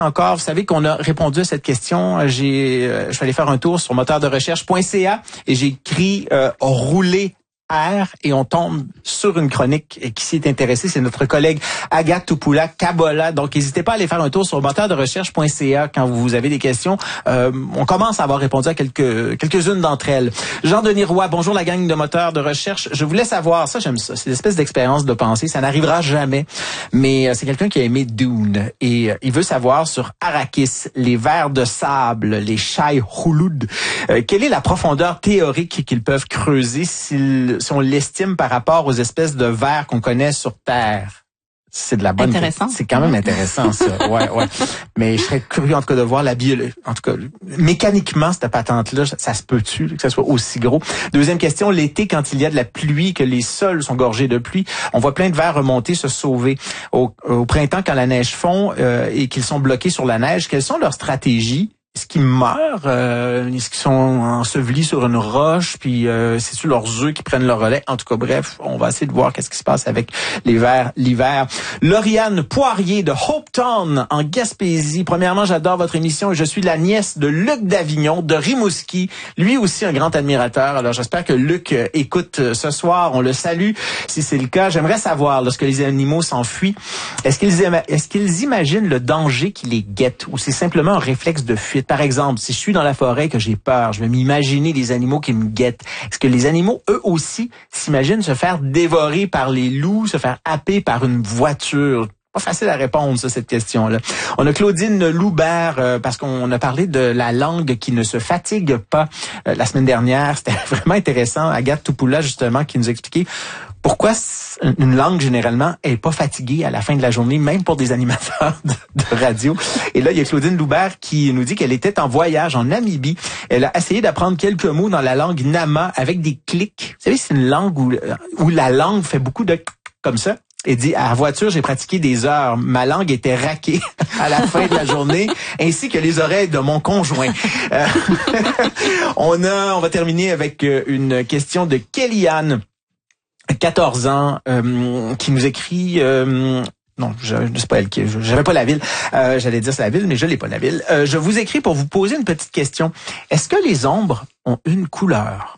encore. Vous savez qu'on a répondu à cette question. Je suis allé faire un tour sur moteurderecherche.ca et j'ai écrit rouler R et on tombe sur une chronique qui s'y est intéressée. C'est notre collègue Agathe Topoula-Kabola. Donc, n'hésitez pas à aller faire un tour sur moteurderecherche.ca quand vous avez des questions. On commence à avoir répondu à quelques-unes d'entre elles. Jean-Denis Roy, bonjour la gang de moteurs de recherche. Je voulais savoir, ça j'aime ça, c'est une espèce d'expérience de pensée. Ça n'arrivera jamais, mais c'est quelqu'un qui a aimé Dune et il veut savoir sur Arrakis, les vers de sable, les Shai Hulud, quelle est la profondeur théorique qu'ils peuvent creuser si on l'estime par rapport aux espèces de vers qu'on connaît sur Terre. C'est de la bonne. Intéressant. C'est quand même intéressant, ça. Ouais. Mais je serais curieux, en tout cas, de voir la biologie. En tout cas, mécaniquement, cette patente-là, ça se peut-tu, que ça soit aussi gros? Deuxième question, l'été, quand il y a de la pluie, que les sols sont gorgés de pluie, on voit plein de vers remonter, se sauver. Au printemps, quand la neige fond, et qu'ils sont bloqués sur la neige, quelles sont leurs stratégies? Est-ce qu'ils meurent? Est-ce qu'ils sont ensevelis sur une roche? Puis c'est-tu leurs œufs qui prennent le relais? En tout cas, bref, on va essayer de voir qu'est-ce qui se passe avec les vers l'hiver. Lauriane Poirier de Hopetown en Gaspésie. Premièrement, j'adore votre émission et je suis la nièce de Luc Davignon de Rimouski. Lui aussi un grand admirateur. Alors j'espère que Luc écoute ce soir. On le salue. Si c'est le cas, j'aimerais savoir, lorsque les animaux s'enfuient, est-ce qu'ils imaginent le danger qui les guette ou c'est simplement un réflexe de fuite? Par exemple, si je suis dans la forêt et que j'ai peur, je vais m'imaginer les animaux qui me guettent. Est-ce que les animaux, eux aussi, s'imaginent se faire dévorer par les loups, se faire happer par une voiture? Pas facile à répondre, ça, cette question-là. On a Claudine Loubert, parce qu'on a parlé de la langue qui ne se fatigue pas la semaine dernière. C'était vraiment intéressant. Agathe Topoula, justement, qui nous expliquait pourquoi une langue, généralement, est pas fatiguée à la fin de la journée, même pour des animateurs de radio. Et là, il y a Claudine Loubert qui nous dit qu'elle était en voyage en Namibie. Elle a essayé d'apprendre quelques mots dans la langue Nama avec des clics. Vous savez, c'est une langue où la langue fait beaucoup de comme ça. Et dit, à la voiture, j'ai pratiqué des heures. Ma langue était raquée à la fin de la journée, ainsi que les oreilles de mon conjoint. On va terminer avec une question de Kellyanne, 14 ans, qui nous écrit... Non, c'est pas elle qui... J'avais pas la ville. J'allais dire c'est la ville, mais je l'ai pas la ville. Je vous écris pour vous poser une petite question. Est-ce que les ombres ont une couleur?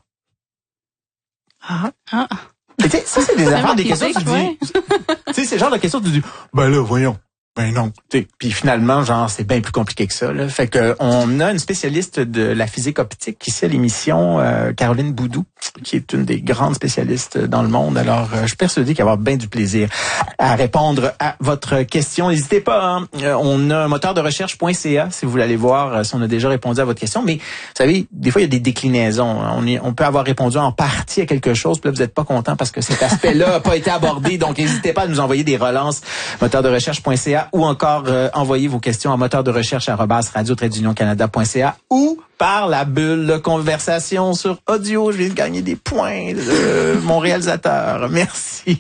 Tu sais, ça, c'est des affaires, des questions que tu dis. Tu sais, c'est le genre de questions que tu dis, ben là, voyons. Ben non. Puis finalement, genre, c'est bien plus compliqué que ça, là. Fait que on a une spécialiste de la physique optique ici à l'émission, Caroline Boudou, qui est une des grandes spécialistes dans le monde. Alors, je suis persuadé qu'elle va avoir bien du plaisir à répondre à votre question. N'hésitez pas, hein. On a un moteur de recherche.ca si vous voulez aller voir si on a déjà répondu à votre question. Mais, vous savez, des fois, il y a des déclinaisons. On peut avoir répondu en partie à quelque chose, puis là, vous n'êtes pas content parce que cet aspect-là n'a pas été abordé. Donc, n'hésitez pas à nous envoyer des relances, moteur de recherche.ca ou encore envoyer vos questions à moteur de recherche @radio-canada.ca ou par la bulle de conversation sur audio. Je viens de gagner des points de mon réalisateur. Merci.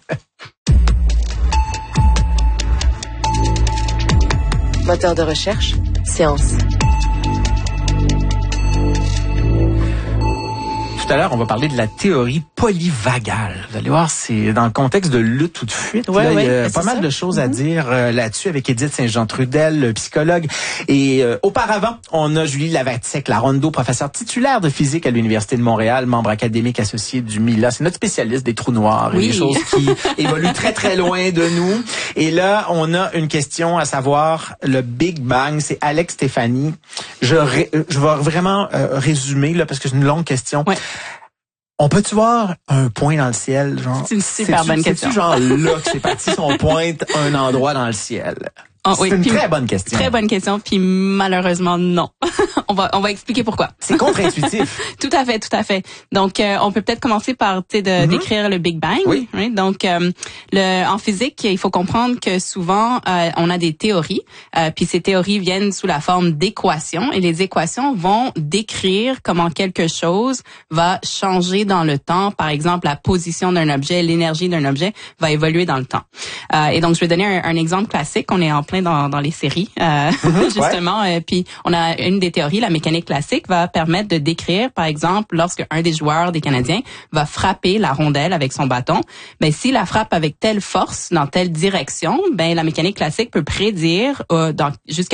Moteur de recherche, science. Tout à l'heure, on va parler de la théorie polyvagale. Vous allez voir, c'est dans le contexte de lutte ou de fuite. Ouais, là, il y a ouais, pas mal de choses à dire là-dessus avec Édith Saint-Jean-Trudel, psychologue. Et auparavant, on a Julie Lavatsek-Larondeau, professeure titulaire de physique à l'Université de Montréal, membre académique associé du MILA. C'est notre spécialiste des trous noirs et des choses qui évoluent très, très loin de nous. Et là, on a une question à savoir le Big Bang. C'est Alex Stéphanie. Je vais vraiment résumer, là, parce que c'est une longue question. Ouais. On peut-tu voir un point dans le ciel, genre? C'est une super bonne question. C'est-tu genre là que c'est parti, si on pointe un endroit dans le ciel? C'est une très bonne question. Très bonne question, puis malheureusement non. on va expliquer pourquoi. C'est contre-intuitif. Tout à fait. Donc on peut peut-être commencer par décrire le Big Bang. Oui. Right? Donc en physique, il faut comprendre que souvent on a des théories, puis ces théories viennent sous la forme d'équations et les équations vont décrire comment quelque chose va changer dans le temps. Par exemple, la position d'un objet, l'énergie d'un objet va évoluer dans le temps. Et donc je vais donner un exemple classique. On est en plein dans les séries, justement. Puis on a une des théories, la mécanique classique, va permettre de décrire, par exemple, lorsque un des joueurs des Canadiens va frapper la rondelle avec son bâton, ben s'il la frappe avec telle force dans telle direction, ben la mécanique classique peut prédire jusqu'à